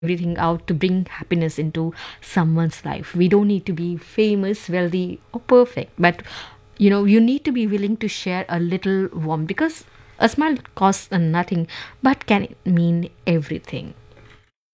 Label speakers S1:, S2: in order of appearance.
S1: everything out to bring happiness into someone's life. We don't need to be famous, wealthy, or perfect, but you need to be willing to share a little warmth, because a smile costs nothing but can mean everything.